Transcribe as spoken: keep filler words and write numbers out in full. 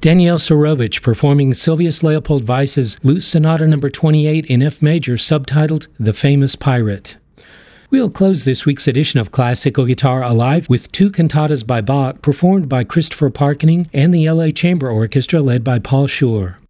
Daniel Surovich performing Sylvius Leopold Weiss's Lute Sonata number twenty-eight in F major, subtitled The Famous Pirate. We'll close this week's edition of Classical Guitar Alive with two cantatas by Bach performed by Christopher Parkening and the L A Chamber Orchestra led by Paul Schur.